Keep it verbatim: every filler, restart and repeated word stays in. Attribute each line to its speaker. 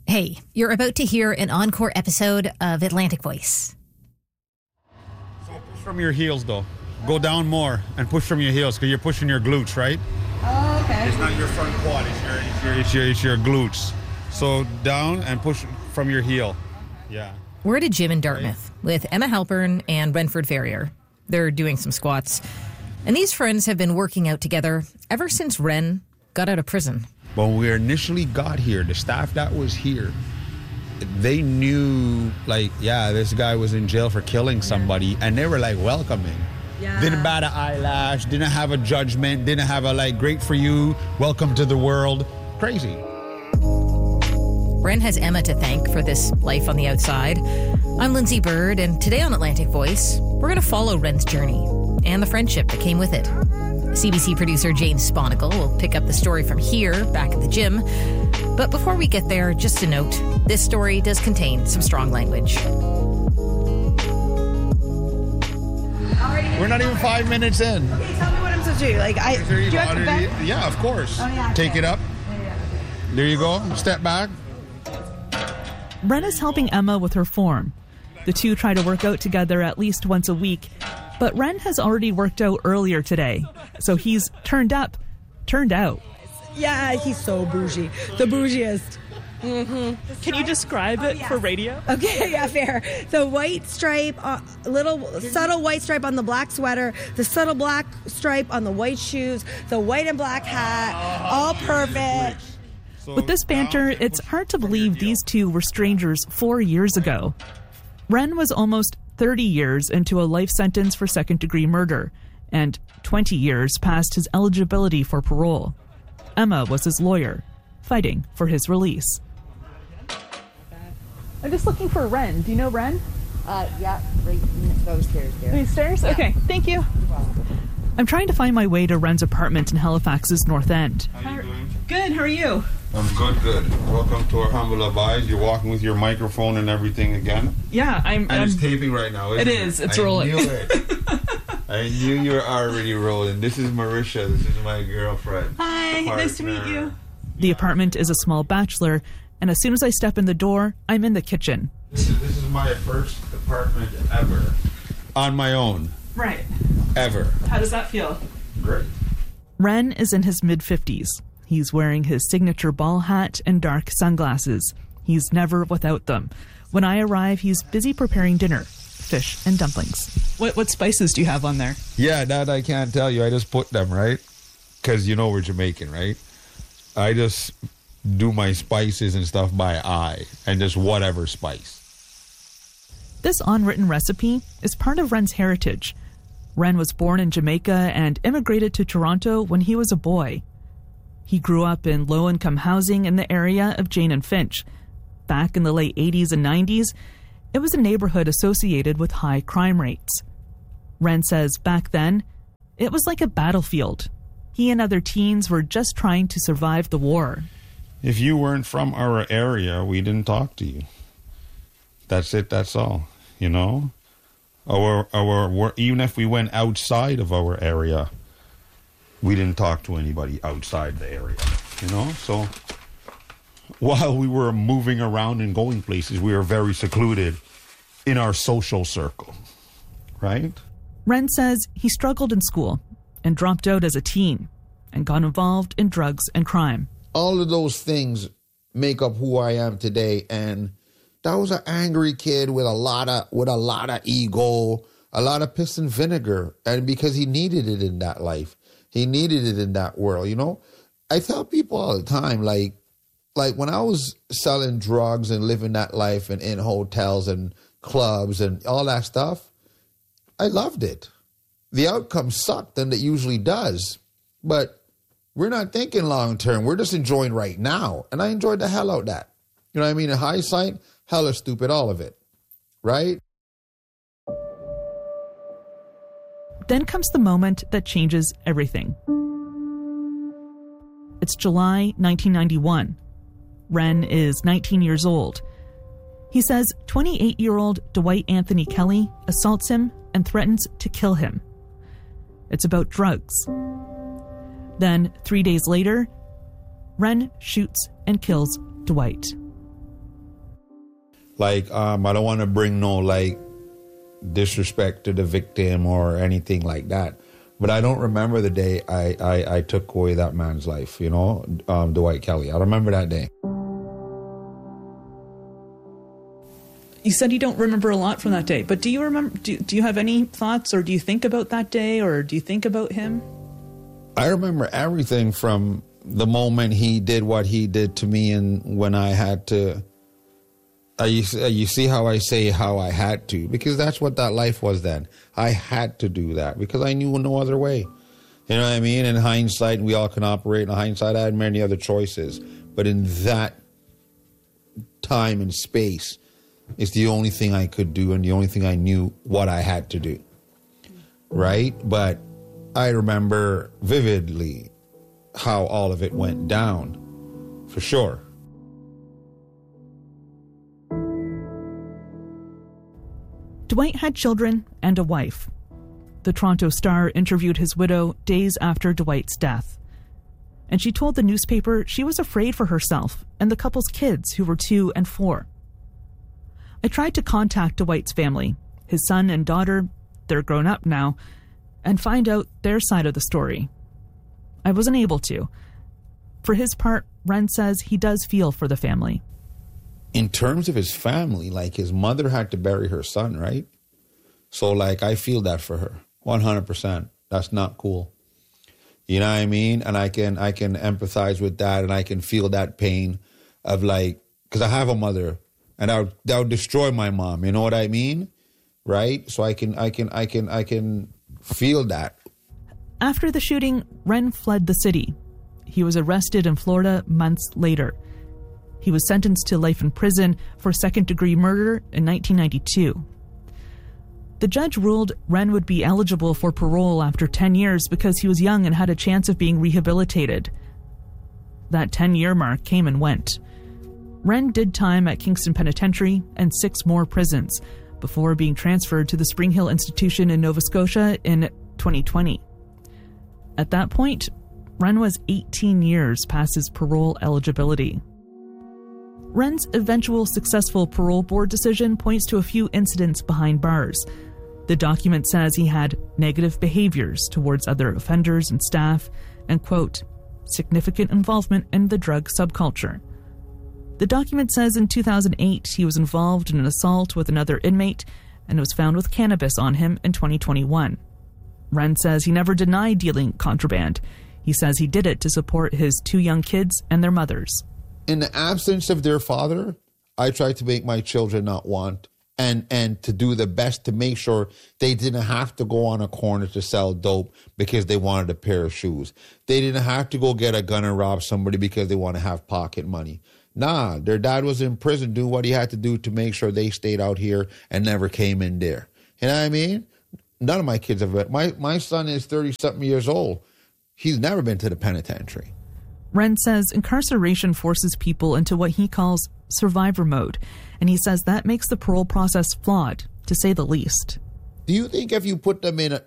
Speaker 1: Hey, you're about to hear an encore episode of Atlantic Voice.
Speaker 2: So push from your heels, though. Go down more and push from your heels because you're pushing your glutes, right?
Speaker 3: Oh, okay.
Speaker 2: It's not your front quad, it's your, it's your, it's your, it's your glutes. So down and push from your heel. Yeah.
Speaker 1: We're at a gym in Dartmouth with Emma Halpern and Renford Ferrier. They're doing some squats. And these friends have been working out together ever since Ren got out of prison.
Speaker 2: When we initially got here, the staff that was here, they knew, like, yeah, this guy was in jail for killing somebody, and they were, like, welcoming. Yeah. Didn't bat an eyelash, didn't have a judgment, didn't have a, like, great for you, welcome to the world. Crazy.
Speaker 1: Ren has Emma to thank for this life on the outside. I'm Lindsay Bird, and today on Atlantic Voice, we're going to follow Ren's journey and the friendship that came with it. C B C producer Jane Sponicle will pick up the story from here, back at the gym. But before we get there, just a note, this story does contain some strong language.
Speaker 2: We're not even five minutes in.
Speaker 3: Okay, tell me what I'm supposed to do. Like, I, do you have to bend?
Speaker 2: Yeah, of course.
Speaker 3: Oh, yeah,
Speaker 2: Take
Speaker 3: okay.
Speaker 2: it up.
Speaker 3: Yeah, yeah.
Speaker 2: There you go. Step back.
Speaker 4: Ren is helping Emma with her form. The two try to work out together at least once a week, but Ren has already worked out earlier today, so he's turned up, turned out.
Speaker 3: Yeah, he's so bougie. The bougiest. Mm-hmm.
Speaker 4: Can you describe it
Speaker 3: oh, yeah.
Speaker 4: for radio?
Speaker 3: Okay, yeah, fair. The white stripe, uh, little subtle white stripe on the black sweater, the subtle black stripe on the white shoes, the white and black hat, all perfect.
Speaker 4: With this banter, it's hard to believe these two were strangers four years ago. Ren was almost thirty years into a life sentence for second-degree murder, and twenty years past his eligibility for parole. Emma was his lawyer, fighting for his release. I'm just looking for Ren. Do you know Ren?
Speaker 5: Uh, yeah, right those stairs there.
Speaker 4: These stairs? Yeah. Okay, thank you. I'm trying to find my way to Ren's apartment in Halifax's North End.
Speaker 2: How are you doing?
Speaker 4: Good, how are you?
Speaker 2: I'm good, good. Welcome to our humble abide. You're walking with your microphone and everything again.
Speaker 4: Yeah, I'm...
Speaker 2: And
Speaker 4: I'm,
Speaker 2: it's taping right now, isn't
Speaker 4: it
Speaker 2: it?
Speaker 4: is, it's
Speaker 2: I
Speaker 4: rolling.
Speaker 2: Knew it. I knew you were already rolling. This is Marisha. This is my girlfriend.
Speaker 4: Hi, nice to meet
Speaker 2: Partner.
Speaker 4: you. The apartment is a small bachelor, and as soon as I step in the door, I'm in the kitchen.
Speaker 2: This is, this is my first apartment ever. On my own.
Speaker 4: Right.
Speaker 2: Ever.
Speaker 4: How does that feel?
Speaker 2: Great.
Speaker 4: Ren is in his mid-fifties. He's wearing his signature ball hat and dark sunglasses. He's never without them. When I arrive, he's busy preparing dinner, fish and dumplings. What what spices do you have on there?
Speaker 2: Yeah, that I can't tell you. I just put them, right? Because you know we're Jamaican, right? I just do my spices and stuff by eye and just whatever spice.
Speaker 4: This unwritten recipe is part of Ren's heritage. Ren was born in Jamaica and immigrated to Toronto when he was a boy. He grew up in low-income housing in the area of Jane and Finch. Back in the late eighties and nineties, it was a neighborhood associated with high crime rates. Ren says back then, it was like a battlefield. He and other teens were just trying to survive the war.
Speaker 2: If you weren't from our area, we didn't talk to you. That's it, that's all, you know? Our, our, even if we went outside of our area, we didn't talk to anybody outside the area, you know? So while we were moving around and going places, we were very secluded in our social circle, right?
Speaker 4: Ren says he struggled in school and dropped out as a teen and got involved in drugs and crime.
Speaker 6: All of those things make up who I am today, and that was an angry kid with a lot of with a lot of ego, a lot of piss and vinegar, and because he needed it in that life. He needed it in that world, you know? I tell people all the time, like, like when I was selling drugs and living that life and in hotels and clubs and all that stuff, I loved it. The outcome sucked, and it usually does. But we're not thinking long term. We're just enjoying right now. And I enjoyed the hell out of that. You know what I mean? In hindsight, hella stupid, all of it. Right?
Speaker 4: Then comes the moment that changes everything. It's July nineteen ninety-one. Ren is nineteen years old. He says twenty-eight-year-old Dwight Anthony Kelly assaults him and threatens to kill him. It's about drugs. Then, three days later, Ren shoots and kills Dwight.
Speaker 6: Like, um, I don't want to bring no, like, disrespect to the victim or anything like that. But I don't remember the day I, I, I took away that man's life, you know, um, Dwight Kelly. I remember that day.
Speaker 4: You said you don't remember a lot from that day, but do you remember, do, do you have any thoughts, or do you think about that day, or do you think about him?
Speaker 6: I remember everything from the moment he did what he did to me, and when I had to, uh, you, uh, you see how I say how I had to, because that's what that life was then. I had to do that because I knew no other way. You know what I mean? In hindsight, we all can operate in hindsight. I had many other choices, but in that time and space, it's the only thing I could do and the only thing I knew what I had to do. Right? But I remember vividly how all of it went down, for sure.
Speaker 4: Dwight had children and a wife. The Toronto Star interviewed his widow days after Dwight's death. And she told the newspaper she was afraid for herself and the couple's kids, who were two and four. I tried to contact Dwight's family, his son and daughter, they're grown up now, and find out their side of the story. I wasn't able to. For his part, Ren says he does feel for the family.
Speaker 6: In terms of his family, like, his mother had to bury her son, right? So, like, I feel that for her, one hundred percent. That's not cool. You know what I mean? And I can I can empathize with that, and I can feel that pain of, like, because I have a mother, and that would, that would destroy my mom. You know what I mean? Right? So I can I can I can I can feel that.
Speaker 4: After the shooting, Ren fled the city. He was arrested in Florida months later. He was sentenced to life in prison for second-degree murder in nineteen ninety-two. The judge ruled Ren would be eligible for parole after ten years because he was young and had a chance of being rehabilitated. That ten-year mark came and went. Ren did time at Kingston Penitentiary and six more prisons before being transferred to the Spring Hill Institution in Nova Scotia in twenty twenty. At that point, Ren was eighteen years past his parole eligibility. Ren's eventual successful parole board decision points to a few incidents behind bars. The document says he had negative behaviors towards other offenders and staff and, quote, significant involvement in the drug subculture. The document says in two thousand eight he was involved in an assault with another inmate and was found with cannabis on him in twenty twenty-one. Ren says he never denied dealing contraband. He says he did it to support his two young kids and their mothers.
Speaker 6: In the absence of their father, I tried to make my children not want and and to do the best to make sure they didn't have to go on a corner to sell dope because they wanted a pair of shoes. They didn't have to go get a gun and rob somebody because they want to have pocket money. Nah, their dad was in prison doing what he had to do to make sure they stayed out here and never came in there. You know what I mean? None of my kids have. My, my son is thirty-something years old. He's never been to the penitentiary.
Speaker 4: Ren says incarceration forces people into what he calls survivor mode, and he says that makes the parole process flawed, to say the least.
Speaker 6: Do you think if you put them in